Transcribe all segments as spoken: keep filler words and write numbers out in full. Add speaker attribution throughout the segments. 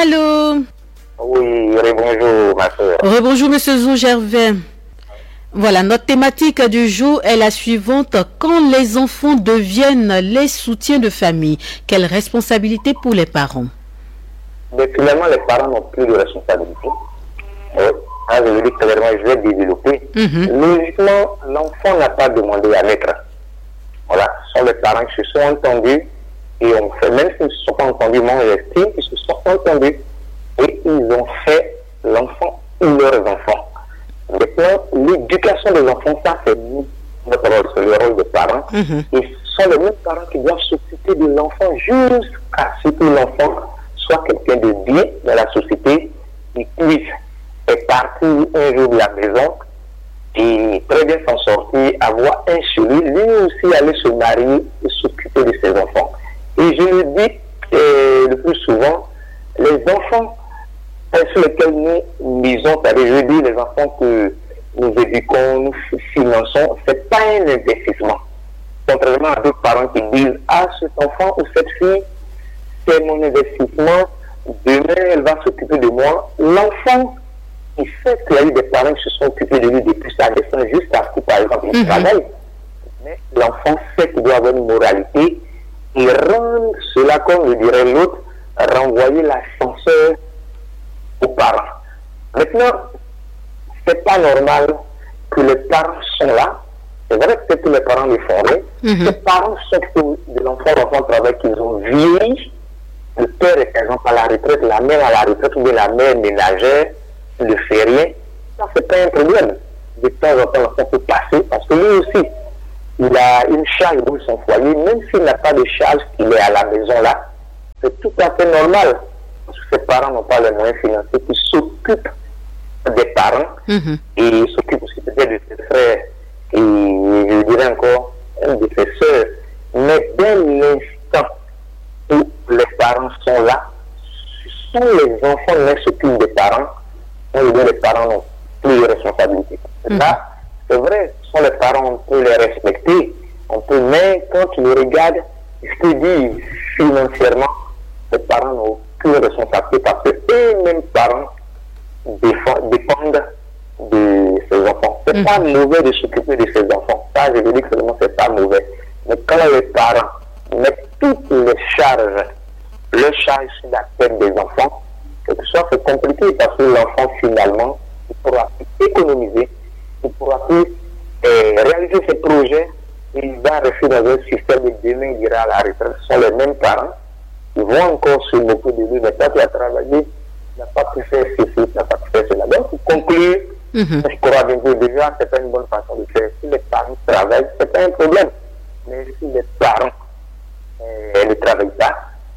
Speaker 1: Allô?
Speaker 2: Oui, bonjour ma soeur.
Speaker 1: Rebonjour Monsieur Zou Gervais. Voilà, notre thématique du jour est la suivante. Quand les enfants deviennent les soutiens de famille, quelle responsabilité pour les parents?
Speaker 2: Mais finalement, les parents n'ont plus de responsabilité. Euh, hein, je veux dire clairement, je vais développer. Mm-hmm. Logiquement, l'enfant n'a pas demandé à naître. Voilà, ce sont les parents qui se sont entendus et ont fait, même s'ils ne se sont pas entendus, moi j'estime qu'ils se sont entendus et ils ont fait l'enfant ou leurs enfants. Maintenant, l'éducation des enfants, ça c'est nous, notre rôle, c'est le rôle des parents. Mm-hmm. Et ce sont les mêmes parents qui doivent s'occuper de l'enfant jusqu'à ce que l'enfant soit quelqu'un de bien dans la société, qui puisse être parti un jour de la maison et très bien s'en sortir, avoir un chéri, lui aussi aller se marier et s'occuper de ses enfants. Et je le dis euh, le plus souvent, les enfants sur lesquels nous misons, c'est-à-dire je dis les enfants que nous éduquons, nous finançons, ce n'est pas un investissement. Contrairement à d'autres parents qui disent « Ah, cet enfant ou cette fille, c'est mon investissement, demain elle va s'occuper de moi. » L'enfant, il sait qu'il y a eu des parents qui se sont occupés de lui depuis sa naissance jusqu'à ce que, par exemple, il travaille. Mais l'enfant sait qu'il doit avoir une moralité et rendre cela, comme le dirait l'autre, renvoyer l'ascenseur aux parents. Maintenant, c'est pas normal que les parents sont là. C'est vrai que tous les parents les font. Mm-hmm. Les parents sont de l'enfant, l'enfant travaille qu'ils ont vieilli. Le père est par exemple à la retraite, la mère à la retraite, ou bien la mère ménagère ne fait rien. Ça, c'est pas un problème. De temps en temps, l'enfant peut passer parce que lui aussi, il a une charge dans son foyer, même s'il n'a pas de charge, qu'il est à la maison là. C'est tout à fait normal. Parce que ses parents n'ont pas les moyens financiers qui s'occupent des parents mm-hmm. et s'occupent aussi peut-être de ses frères et je dirais encore de ses soeurs. Mais dès l'instant où les parents sont là, ce sont les enfants qui s'occupent des parents, donc les parents n'ont plus de responsabilité. Mm-hmm. Là, c'est vrai, ce sont les parents, on peut les respecter, on peut, mais quand tu les regardes, je te dis financièrement, les parents n'ont aucune responsabilité parce que eux-mêmes parents dépendent de ces enfants. C'est mmh. pas mauvais de s'occuper de ces enfants. Ça, je veux dire que seulement c'est pas mauvais. Mais quand les parents mettent toutes les charges, les charges sur la tête des enfants, quelque chose c'est compliqué parce que l'enfant finalement, il pourra plus économiser, il pourra plus euh, réaliser ses projets, et il va rester dans un système et demain il ira à la retraite. Ce sont les mêmes parents. Ils vont encore se moquer de lui, mais quand il a travaillé, il n'a pas pu faire ceci, il n'a pas pu faire cela. Donc, pour conclure, mm-hmm. je crois bien que déjà, c'est pas une bonne façon de faire. Si les parents travaillent, c'est pas un problème. Mais si les parents euh, ne travaillent pas,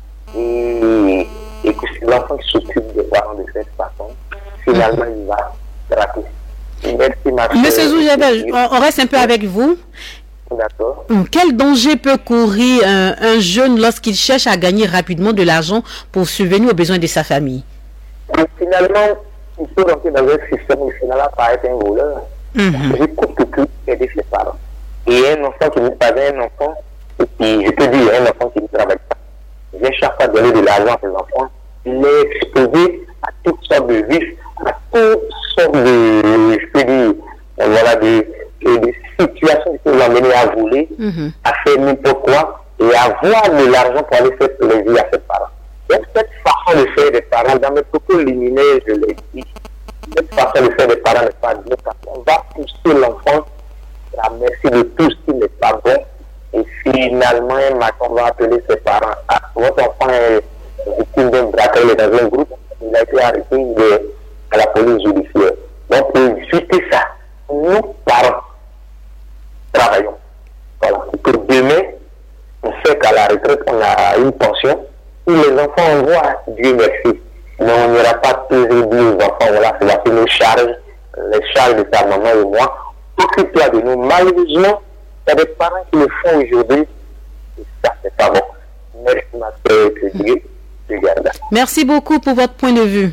Speaker 2: et, et que c'est l'enfant qui s'occupe des parents de cette façon, finalement, mm-hmm. il va rater. Merci, ma
Speaker 1: Monsieur Zoujabel, on reste un peu avec vous.
Speaker 2: D'accord.
Speaker 1: Quel danger peut courir un, un jeune lorsqu'il cherche à gagner rapidement de l'argent pour subvenir aux besoins de sa famille?
Speaker 2: Finalement, il faut rentrer dans un système où finalement pas être un voleur. Mm-hmm. Je coupe tout aider ses parents. Et un enfant qui n'est pas un enfant, et puis je te dis, un enfant qui ne travaille pas, vient chaque fois donner de l'argent à ses enfants, il est exposé à toutes sortes de vices, à toutes sortes de, je peux dire, voilà, de et des situations qui peuvent l'emmener à voler, mm-hmm. à faire n'importe quoi et à avoir de l'argent pour aller faire plaisir à ses parents. Donc cette façon de faire des parents, dans mes propos liminaires, je l'ai dit, cette façon de faire des parents n'est pas bien parce qu'on va pousser l'enfant à la merci de tout ce qui n'est pas bon et finalement un matin on va appeler ses parents. Ah, votre enfant est victime d'un braquage dans un groupe, il a été arrêté, il est à la police judiciaire. Donc pour éviter ça, nous parents travaillons. Voilà. Que demain, on sait qu'à la retraite, on a une pension où les enfants envoient, Dieu merci. Mais on n'ira pas toujours dire aux enfants, voilà, c'est la nos charges, les charges de ta maman et moi. Occupe-toi de nous. Malheureusement, il y a des parents qui le font aujourd'hui. Et ça, c'est pas bon. Merci, ma soeur, que Dieu te garde.
Speaker 1: Merci beaucoup pour votre point de vue.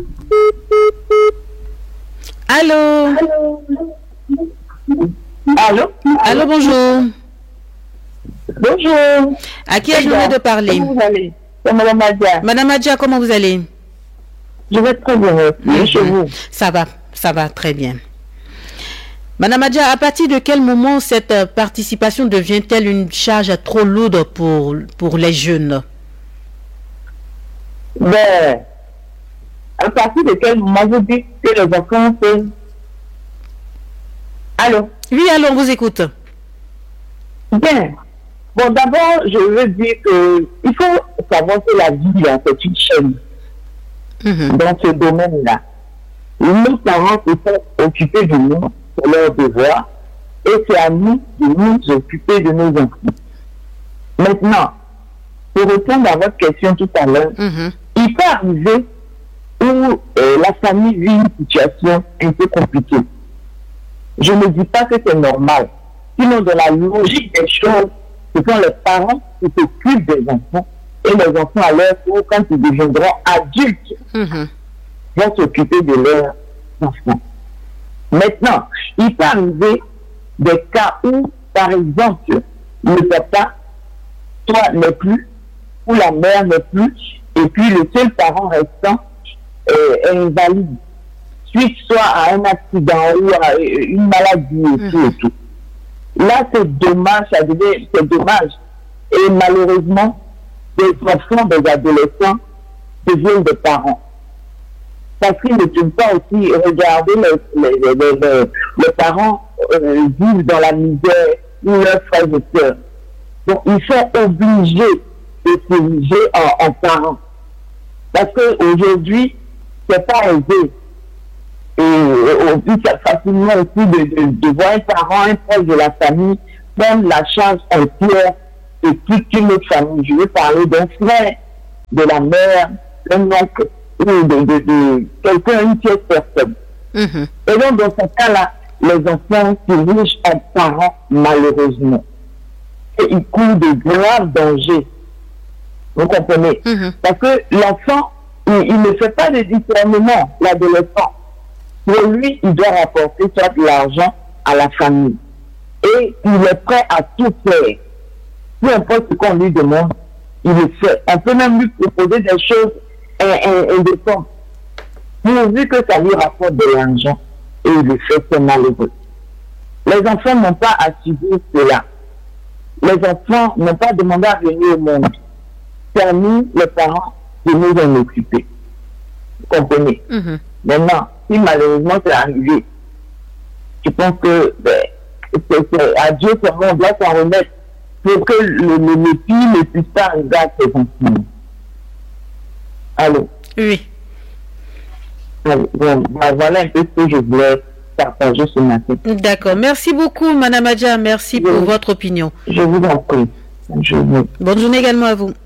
Speaker 1: Allô?
Speaker 3: Allô?
Speaker 1: Allô? Allô, bonjour.
Speaker 3: Bonjour.
Speaker 1: À qui ai-je l'honneur de parler?
Speaker 3: Comment vous allez? C'est Madame Adja.
Speaker 1: Madame Adja, comment vous allez?
Speaker 3: Je vais très bien, merci. Chez vous?
Speaker 1: Ça va, ça va très bien. Madame Adja, à partir de quel moment cette participation devient-elle une charge trop lourde pour, pour les jeunes?
Speaker 3: Ben, à partir de quel moment vous dites que les enfants sont... Allô?
Speaker 1: Oui, allô, on vous écoute.
Speaker 3: Bien. Bon, d'abord, je veux dire que il faut savoir que la vie, c'est une chaîne. Mm-hmm. Dans ce domaine-là. Nos parents se sont occupés de nous, pour leur devoir, et c'est à nous de nous occuper de nos enfants. Maintenant, pour répondre à votre question tout à l'heure, mm-hmm. il peut arriver où euh, la famille vit une situation un peu compliquée. Je ne dis pas que c'est normal. Sinon, dans la logique des choses, ce sont les parents qui s'occupent des enfants et les enfants, à leur tour, quand ils deviendront adultes, mm-hmm. vont s'occuper de leurs enfants. Maintenant, il peut arriver des cas où, par exemple, le papa, soit n'est plus, ou la mère n'est plus, et puis le seul parent restant euh, est invalide, suite soit à un accident ou à une maladie et tout, et tout. Là, c'est dommage, c'est dommage. Et malheureusement, des enfants, des adolescents deviennent des parents. Parce qu'ils ne peuvent pas aussi regarder les, les, les, les, les parents euh, vivre dans la misère ou leurs frères et sœurs. Donc, ils sont obligés de s'ériger en, en parents. Parce qu'aujourd'hui, c'est pas aisé. Et on peut facilement aussi de, de, de voir un parent, un proche de la famille, prendre la charge entière de toute une autre famille. Je veux parler d'un frère, de la mère, d'un oncle, ou de, de, de quelqu'un, une tierce personne. Mm-hmm. Et donc, dans ce cas-là, les enfants s'érigent en parents, malheureusement. Et ils courent de graves dangers. Vous comprenez? Mm-hmm. Parce que l'enfant, il, il ne fait pas de discernement, l'adolescent. Pour lui, il doit rapporter soit de l'argent à la famille. Et il est prêt à tout faire. Peu importe ce qu'on lui demande, il le fait. On peut même lui proposer des choses indécentes. Pourvu que ça lui rapporte de l'argent, et il le fait, c'est malheureux. Les enfants n'ont pas à subir cela. Les enfants n'ont pas demandé à venir au monde. C'est à nous, les parents, de nous en occuper. Vous comprenez? Mm-hmm. Maintenant, si malheureusement c'est arrivé, je pense que ben, c'est, c'est à Dieu seulement on doit s'en remettre pour que le, le, le pire ne puisse pas arriver à ses enfants. Allô?
Speaker 1: Oui.
Speaker 3: Bon, ben, voilà un peu ce que je voulais partager ce matin.
Speaker 1: D'accord. Merci beaucoup, Madame Adja. Merci je, pour votre opinion.
Speaker 3: Je vous en prie. Je vous...
Speaker 1: Bonne journée également à vous.